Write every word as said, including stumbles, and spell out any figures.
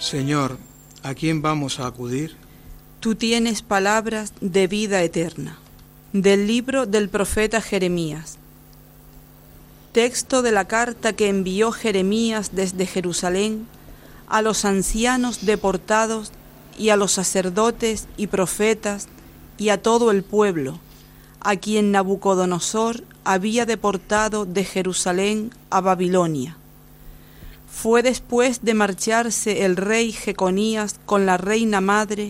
Señor, ¿a quién vamos a acudir? Tú tienes palabras de vida eterna. Del libro del profeta Jeremías. Texto de la carta que envió Jeremías desde Jerusalén a los ancianos deportados y a los sacerdotes y profetas y a todo el pueblo, a quien Nabucodonosor había deportado de Jerusalén a Babilonia. Fue después de marcharse el rey Jeconías con la reina madre